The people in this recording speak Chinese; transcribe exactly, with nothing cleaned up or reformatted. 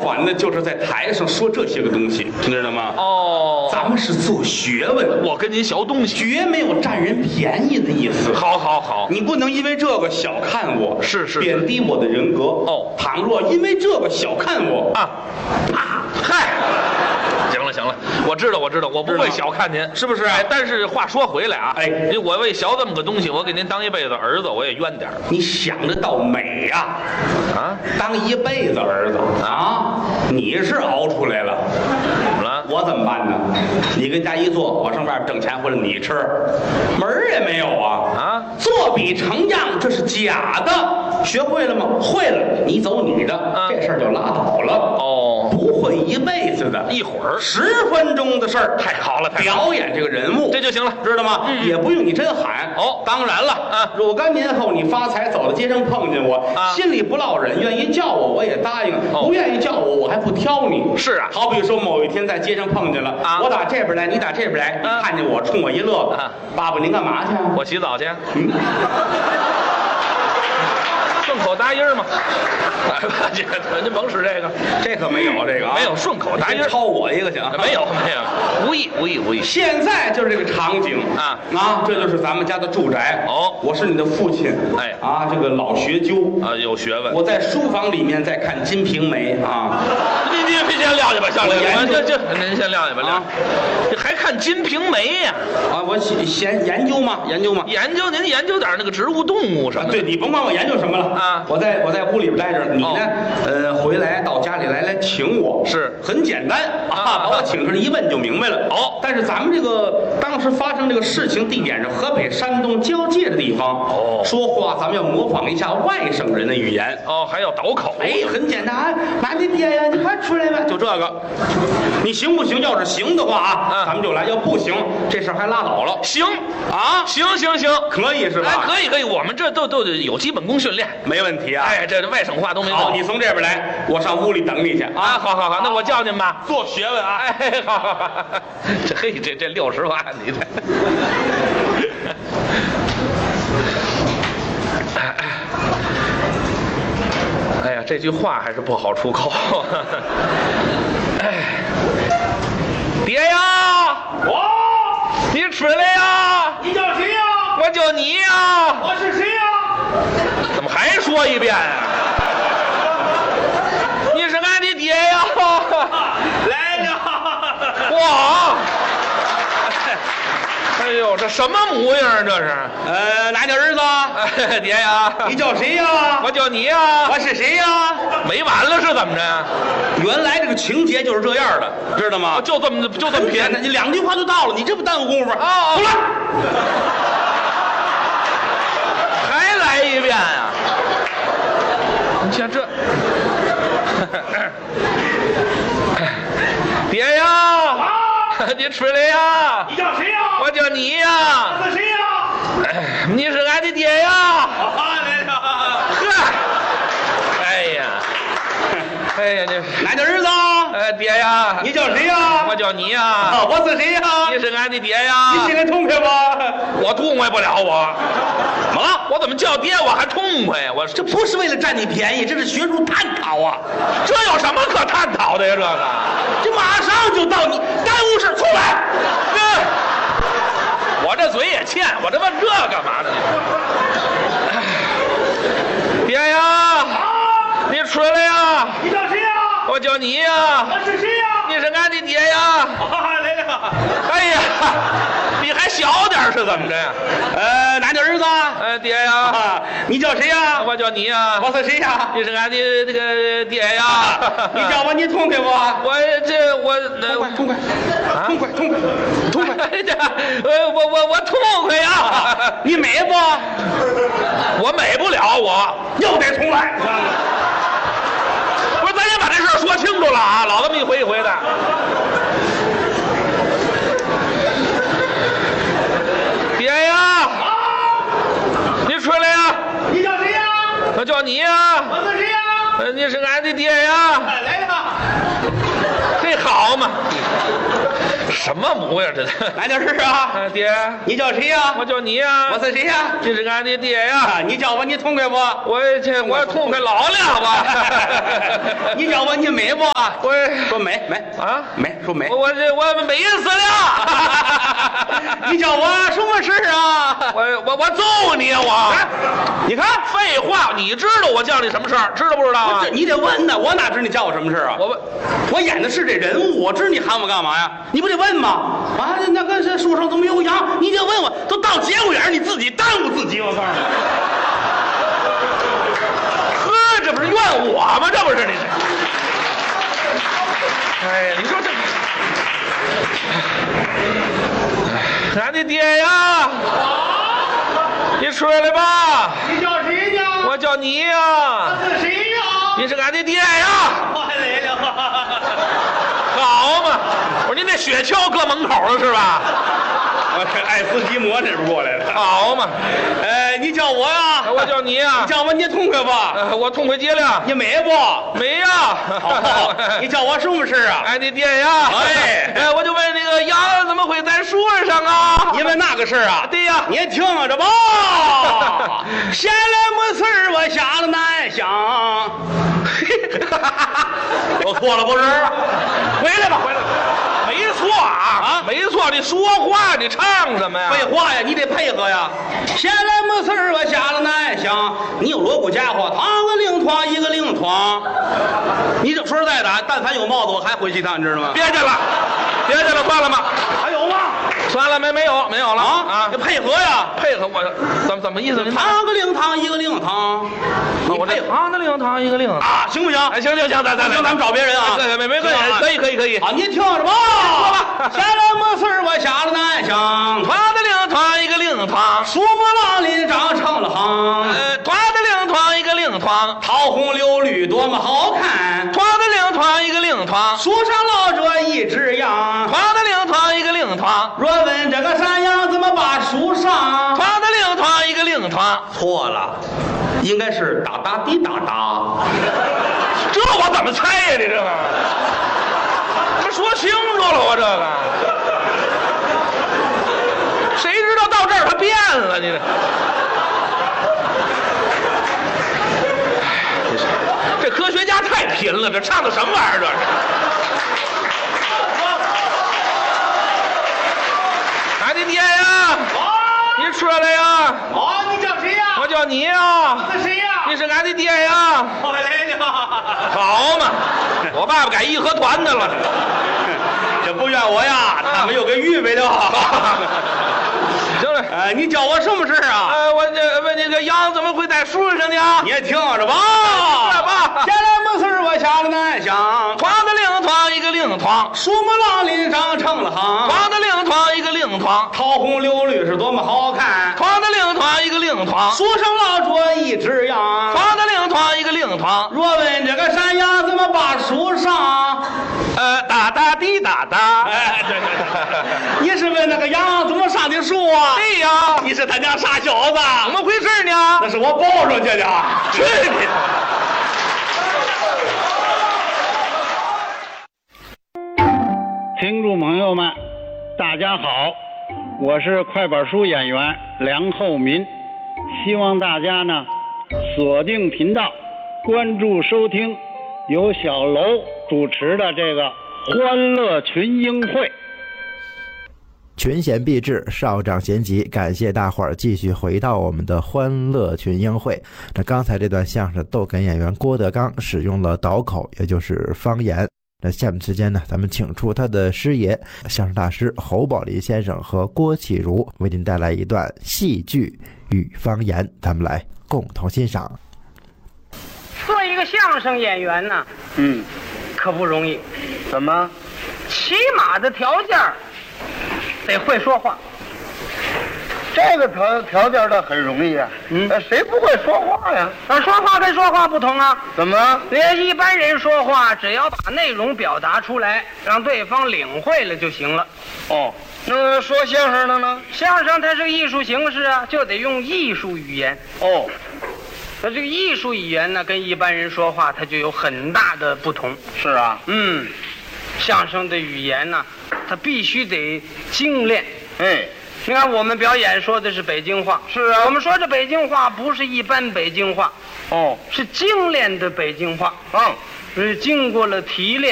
喘的就是在台上说这些个东西，听知道吗？ 哦， 咱们是做学问， 我跟您学东西， 绝没有占人便宜的意思。 好好好， 你不能因为这个小看我， 是是是贬低我的人格。 哦倘若因为这个小看我啊， 啪， 嗨。行了行了，我知道我知道，我不会小看您， 是不是？ 哎，但是话说回来啊， 哎， 我为学这么个东西，我给您当一辈子儿子，我也冤点儿。 你想得到美呀、 啊？ 当一辈子儿子啊，你是熬出来了， 怎么了？ 我怎么办呢？你跟家一坐，我上外边挣钱回来你吃，门儿也没有啊！ 啊， 作比成样，这是假的。学会了吗？会了，你走你的， 嗯、 这事儿就拉倒了。 哦， 不会一辈子的， 一会儿十分钟的事儿， 太好了，太好了表演这个人物， 这就行了， 知道吗？ 嗯、 也不用你真喊。 哦， 当然了， 嗯， 若干年后你发财走到街上碰见我， 啊、 心里不落忍，愿意叫我我也答应， 哦、 不愿意叫我我还不挑你。 是啊， 好比说某一天在街上碰见了， 啊、 我打这边来，你打这边来，你看见我冲我一乐， 啊、 爸爸您干嘛去？ 我洗澡去。 嗯。 顺口答音嘛，哎吧，这个您甭使这个， 这可没有这个啊， 没有顺口答音， 抄我一个行？ 没有没有，无意无意无意。 现在就是这个场景啊啊，这就是咱们家的住宅。 哦， 我是你的父亲， 哎啊，这个老学究啊，有学问。 我在书房里面在看《金瓶梅》啊。 您您别先撂下吧，下来，这这您先撂下吧， 啊， 这还看《金瓶梅》呀？ 啊，我研研究嘛，研究嘛， 研究您研究点那个植物动物什么的。 对，你甭管我研究什么了。 啊， 我在我在屋里边待着，你呢？呃，回来到家里来来请我， 是很简单啊，把我请出来一问就明白了。 哦， 但是咱们这个当时发生这个事情地点是河北山东交界的地方， 哦， 说话咱们要模仿一下外省人的语言。 哦，还要倒口。 哎，很简单啊，妈你爹呀，你快出来吧，就这个，你行不行？要是行的话啊， 嗯、 咱们就来；要不行，这事儿还拉倒了。 行啊， 行行行， 可以是吧？ 哎，可以可以，我们这都都有基本功训练， 没问题啊。 哎，这外省话都没问题。 好，你从这边来，我上屋里等你去啊。 啊，好好好，那我叫您吧。 做学问啊！ 哎，好好好，这嘿，这这六十万，你这。哎呀，这句话还是不好出口。哎，爹呀， 我， 你出来呀！ 你叫谁呀？ 我叫你呀！ 我是谁呀？ 怎么还说一遍啊？你是俺的爹呀！ 来了！ 哇！哎呦，这什么模样？这是？ 呃，哪叫儿子？ 哎，爹呀！ 你叫谁呀？ 我叫你呀！ 我是谁呀？ 没完了是怎么着？ 原来这个情节就是这样的，知道吗？ 就这么就这么偏， 你两句话就到了，你这不耽误功夫啊？ 出来！ 还来一遍啊？你像这，爹呀！ 啊！ 你出来呀！ 你叫谁呀？ 我叫你呀！ 我是谁呀？ 你是俺的爹呀！ 啊，来了！ 呵！哎呀！哎呀，这哪叫儿子？ 呃，爹呀！ 你叫谁呀？ 我叫你呀！ 啊，我是谁呀？ 你是俺的爹呀！ 你心里痛快吗？ 我痛快不了我。 怎么了？ 我怎么叫爹我还痛快呀？我这不是为了占你便宜，这是学术探讨啊！ 这有什么可探讨的呀？这个， 这马上就到你耽误事，出来！ 这，我这嘴也欠，我这问这干嘛呢？爹呀！ 啊！ 你出来呀！ 你叫谁呀？ 我叫你呀！ 我是谁呀？ 你是俺的爹呀！ 啊，来了！ 哎呀，你还小点是怎么着呀？ 呃，哪叫儿子？ 呃，爹呀！ 啊，你叫谁呀？ 我叫你呀！ 我是谁呀？ 你是俺的这个爹呀！ 你叫我，你痛快不？ 我这我痛快，痛快，痛快，痛快，痛快！ 呃，我我我痛快呀！ 你美不？ 我美不了，我又得重来。 不是，咱先把这事儿说清楚了啊！老这么一回一回的。爹呀！ 啊！ 你出来呀！ 你叫谁呀？ 我叫你呀！ 我是谁呀？ 呃，你是俺的爹呀！ 来了！ 这好嘛？什么模我也知道。 哪件事啊？ 啊，爹， 你叫谁呀？ 我叫你呀。 我是谁呀？ 这是俺的爹呀。 啊，你叫我，你痛快不？ 我这我痛快老了吧？ 你叫我，你美不？ 我说美美啊， 美说美。 我我这我美死了。 你叫我什么事啊？ 我我我揍你啊！我， 你看废话，你知道我叫你什么事儿？知道不知道啊？ 你得问呢，我哪知你叫我什么事啊？ 我问， 我演的是这人物，我知你喊我干嘛呀？你不得问吗？啊，那个这书上怎么有羊？你得问我，都到节骨眼儿，你自己耽误自己，我告诉你。 呵，这不是怨我吗？这不是你这。哎呀，你说这。俺的爹呀，你出来吧！ 你叫谁呢？ 我叫你呀。 是谁呀？ 你是俺的爹呀！ 我来了。 好嘛！我说你那雪橇搁门口了是吧？ 我这爱斯基摩这边过来了。 好嘛！ 哎，你叫我呀？ 我叫你呀。 你叫我，你痛快吧？ 呃，我痛快极了。 你美不？ 美呀。 好，你叫我什么事啊？ 俺的爹呀！ 哎， 哎，我就问那个羊怎么会在树上啊？ 你问那个事啊？ 对呀。 你听着吧。闲来没事儿，我瞎了难想。我错了不是？回来吧，回来吧。 没错啊，啊，没错，你说话，你唱什么呀？ 废话呀，你得配合呀。闲来没事儿，我瞎了难想。你有锣鼓家伙，趟个零趟一个零趟。你这说实在的，但凡有帽子，我还回去一趟，你知道吗？ 别去了，别去了，算了吧。 还有吗？ 算了，没没有没有了啊啊！ 要配合呀， 配合我，怎么怎么意思？ 趟个零趟一个零趟。 我这趟个零趟一个零啊，行不行？ 哎，行行行，咱咱行，咱们找别人啊。 对，没没关系，可以可以可以。 啊，你听着吧。说吧。闲来没事儿，我瞎了难想。 趟个零趟一个零趟， 树木浪林长成了行。 呃，趟个零趟一个零趟， 桃红柳绿多么好看。 趟个零趟一个零趟， 树上落着一只羊。 趟个零趟一个零趟， 若问这个山羊怎么把树上？ 趟个零趟一个零趟， 错了，应该是哒哒滴哒哒。 这我怎么猜呀？你这个，怎么说清楚了？我这个，谁知道到这儿他变了？你这，这科学家太贫了，这唱的什么玩意儿？这是。俺的爹呀！你出来呀！ 哦，你叫谁呀？ 我叫你呀。 是谁呀？ 你是俺的爹呀！ 我来了。 好嘛，我爸爸改义和团的了。 这不怨我呀，他们有个预备的好。 行了， 呃，你叫我什么事啊？ 呃，我这问那个羊怎么会在树上呢？ 你也听着吧。 听着吧。 闲来没事我瞎了难想。 趟个零趟一个零趟， 树木浪林长成了行。 趟个零趟一个零趟， 桃红柳绿是多么好看。 趟个零趟一个零趟， 树上落着一只羊。 趟个零趟一个零趟， 若问这个山羊怎么把树上？ 呃，哒哒滴哒哒。 哎，对对对，你是问那个羊怎么上的树啊？ 对呀， 你是他娘傻小子， 怎么回事呢？ 那是我抱上去的。 去你！ 听众朋友们，大家好，我是快板书演员梁厚民，希望大家呢锁定频道，关注收听由小楼主持的这个欢乐群英会。 群贤毕至，少长咸集，感谢大伙儿继续回到我们的欢乐群英会。那刚才这段相声，逗哏演员郭德纲使用了倒口，也就是方言。那下面时间呢，咱们请出他的师爷，相声大师侯宝林先生和郭启儒，为您带来一段戏剧与方言，咱们来共同欣赏。 做一个相声演员呢， 嗯， 可不容易。 怎么？ 起码的条件得会说话。 这个条条件倒很容易啊。嗯，谁不会说话呀？ 啊，说话跟说话不同啊。 怎么？ 人一般人说话，只要把内容表达出来，让对方领会了就行了。 哦，那说相声的呢？ 相声它是个艺术形式啊，就得用艺术语言。 哦， 那这个艺术语言呢，跟一般人说话，它就有很大的不同。 是啊。 嗯，相声的语言呢， 它必须得精炼。 哎， 你看我们表演说的是北京话， 是啊我们说这北京话不是一般北京话， 哦， 是精炼的北京话， 嗯， 是经过了提炼。